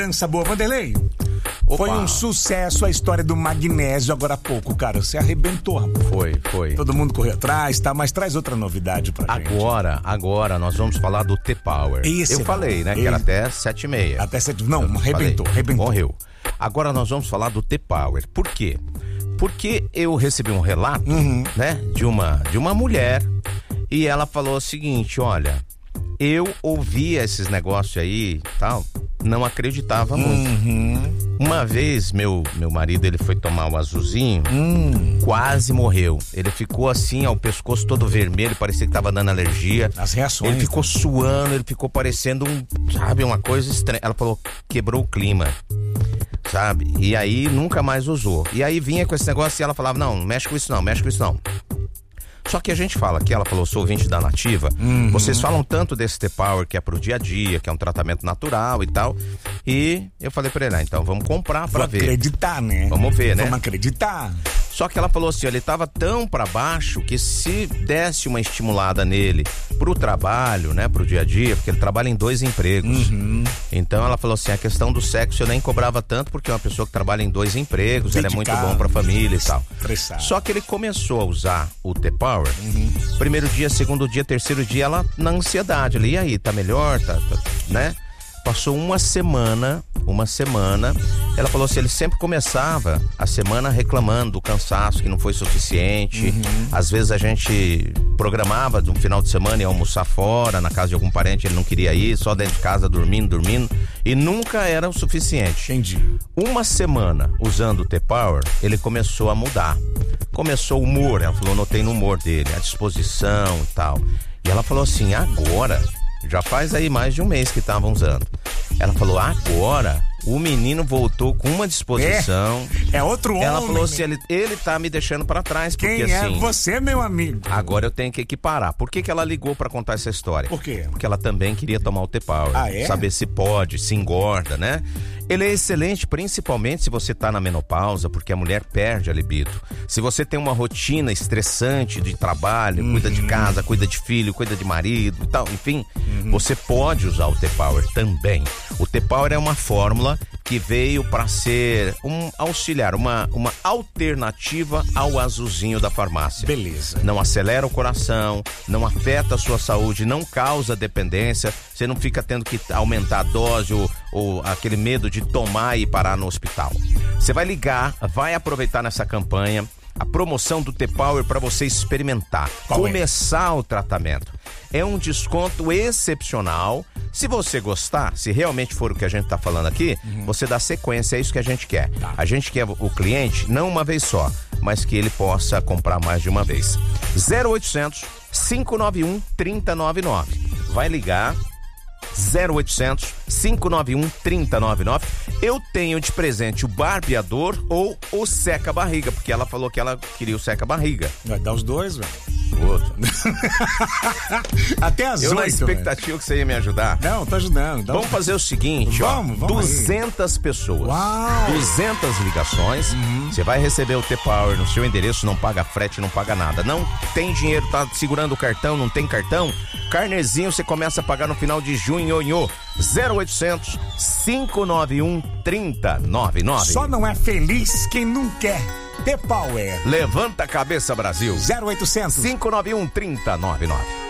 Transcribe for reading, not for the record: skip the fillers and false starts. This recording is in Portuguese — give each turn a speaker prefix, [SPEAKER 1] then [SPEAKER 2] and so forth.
[SPEAKER 1] lembrança boa. Vanderlei,
[SPEAKER 2] Opa.
[SPEAKER 1] Foi um sucesso a história do magnésio agora há pouco, cara. Você arrebentou, rapaz.
[SPEAKER 2] Foi.
[SPEAKER 1] Todo mundo correu atrás, tá? Mas traz outra novidade pra gente.
[SPEAKER 2] Agora nós vamos falar do T-Power. Eu falei, né, que era até 7h30.
[SPEAKER 1] Até 7h30. Não, arrebentou.
[SPEAKER 2] Morreu. Agora nós vamos falar do T-Power. Por quê? Porque eu recebi um relato, né, de uma mulher, e ela falou o seguinte, olha, eu ouvia esses negócios aí, tal, não acreditava muito. Uma vez, meu marido, ele foi tomar o azulzinho, quase morreu. Ele ficou assim, ó, o pescoço todo vermelho, parecia que tava dando alergia.
[SPEAKER 1] As reações.
[SPEAKER 2] Ele ficou suando, ele ficou parecendo uma coisa estranha. Ela falou, quebrou o clima, sabe? E aí nunca mais usou. E aí vinha com esse negócio e ela falava, não mexe com isso não. Só que a gente fala aqui, ela falou, sou ouvinte da Nativa, vocês falam tanto desse T-Power que é pro dia a dia, que é um tratamento natural e tal, e eu falei pra ele, então vamos comprar pra ver.
[SPEAKER 1] Vamos acreditar, né?
[SPEAKER 2] Vamos ver, né?
[SPEAKER 1] Vamos acreditar.
[SPEAKER 2] Só que ela falou assim, ele tava tão pra baixo que se desse uma estimulada nele pro trabalho, né, pro dia a dia, porque ele trabalha em 2 empregos. Então ela falou assim, a questão do sexo eu nem cobrava tanto, porque é uma pessoa que trabalha em 2 empregos, ele é muito bom pra família e tal. Só que ele começou a usar o T-Power, primeiro dia, segundo dia, terceiro dia, ela na ansiedade, e aí, tá melhor, tá, né? Passou uma semana, ela falou assim, ele sempre começava a semana reclamando do cansaço, que não foi suficiente. Às vezes a gente programava de um final de semana e almoçar fora, na casa de algum parente, ele não queria ir, só dentro de casa dormindo, e nunca era o suficiente.
[SPEAKER 1] Entendi.
[SPEAKER 2] Uma semana usando o T-Power, ele começou a mudar. Começou o humor, ela falou, notei no humor dele, a disposição e tal. E ela falou assim, agora... Já faz aí mais de um mês que estavam usando. Ela falou, agora o menino voltou com uma disposição.
[SPEAKER 1] É outro homem.
[SPEAKER 2] Ela falou assim, ele tá me deixando pra trás.
[SPEAKER 1] Quem
[SPEAKER 2] porque,
[SPEAKER 1] é
[SPEAKER 2] assim,
[SPEAKER 1] você, meu amigo?
[SPEAKER 2] Agora eu tenho que equiparar. Por que ela ligou pra contar essa história?
[SPEAKER 1] Por quê?
[SPEAKER 2] Porque ela também queria tomar o T-Power. Saber se pode, se engorda, né? Ele é excelente, principalmente se você tá na menopausa, porque a mulher perde a libido. Se você tem uma rotina estressante de trabalho, cuida de casa, cuida de filho, cuida de marido e tal, enfim, você pode usar o T-Power também. O T-Power é uma fórmula que veio para ser um auxiliar, uma alternativa ao azulzinho da farmácia.
[SPEAKER 1] Beleza.
[SPEAKER 2] Não acelera o coração, não afeta a sua saúde, não causa dependência, você não fica tendo que aumentar a dose ou aquele medo de tomar e parar no hospital. Você vai ligar, vai aproveitar nessa campanha a promoção do T-Power para você experimentar, começar o tratamento. É um desconto excepcional. Se você gostar, se realmente for o que a gente tá falando aqui, você dá sequência, é isso que a gente quer. A gente quer o cliente, não uma vez só, mas que ele possa comprar mais de uma vez. 0800 591 3099. Vai ligar. 0800 591 3099. Eu tenho de presente o barbeador ou o seca-barriga, porque ela falou que ela queria o seca-barriga.
[SPEAKER 1] Vai dar os dois, velho.
[SPEAKER 2] Outro.
[SPEAKER 1] Até as 8,
[SPEAKER 2] na expectativa que você ia me ajudar.
[SPEAKER 1] Não, tô ajudando.
[SPEAKER 2] Vamos fazer o seguinte,
[SPEAKER 1] vamos
[SPEAKER 2] 200 pessoas.
[SPEAKER 1] Uau.
[SPEAKER 2] 200 ligações. Você vai receber o T-Power no seu endereço, não paga frete, não paga nada. Não tem dinheiro, tá segurando o cartão, não tem cartão? Carnezinho você começa a pagar no final de junho. 0800 591 3099.
[SPEAKER 1] Só não é feliz quem não quer. T-Power.
[SPEAKER 2] Levanta a cabeça, Brasil.
[SPEAKER 1] 0800
[SPEAKER 2] 591 3099.